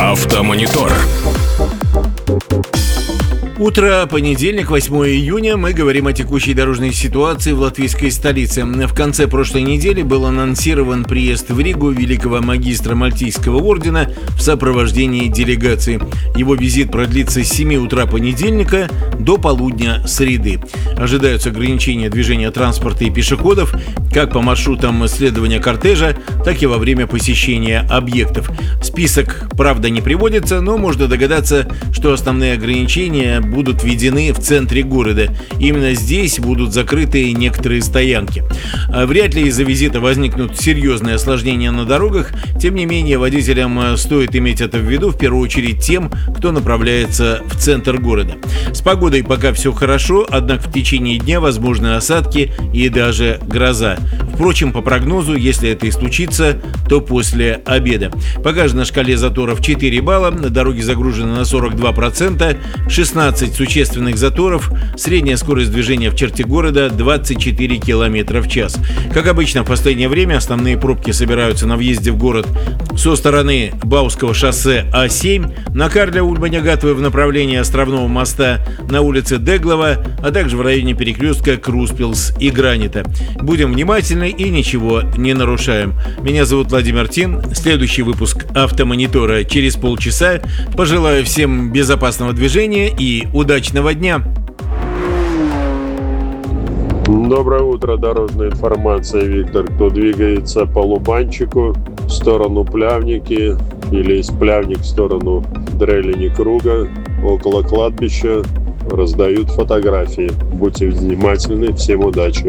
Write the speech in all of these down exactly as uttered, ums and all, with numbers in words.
Автомонитор. Утро, понедельник, восьмое июня. Мы говорим о текущей дорожной ситуации в латвийской столице. В конце прошлой недели был анонсирован приезд в Ригу великого магистра Мальтийского ордена в сопровождении делегации. Его визит продлится с семи утра понедельника до полудня среды. Ожидаются ограничения движения транспорта и пешеходов как по маршрутам следования кортежа, так и во время посещения объектов. Список, правда, не приводится, но можно догадаться, что основные ограничения будут введены в центре города. Именно здесь будут закрыты некоторые стоянки. Вряд ли из-за визита возникнут серьезные осложнения на дорогах. Тем не менее, водителям стоит иметь это в виду, в первую очередь тем, кто направляется в центр города. С погодой пока все хорошо, однако в течение дня возможны осадки и даже гроза. Впрочем, по прогнозу, если это и случится, то после обеда. Пока же на шкале заторов четыре балла, на дороге загружены на сорок два процента, шестнадцать существенных заторов, средняя скорость движения в черте города двадцать четыре километра в час. Как обычно, в последнее время основные пробки собираются на въезде в город со стороны Бауского шоссе А семь, на Карля Ульбаня-Гатвы в направлении Островного моста, на улице Деглова, а также в районе перекрестка Круспилс и Гранита. Будем внимательны и ничего не нарушаем. Меня зовут Владимир Тин. Следующий выпуск Автомонитора через полчаса. Пожелаю всем безопасного движения и удачного дня! Доброе утро, дорожная информация, Виктор. Кто двигается по Лубанчику в сторону Плявники или из Плявник в сторону Дрелини Круга, около кладбища, раздают фотографии. Будьте внимательны, всем удачи!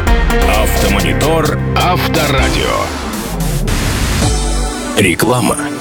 Автомонитор Авторадио. Реклама.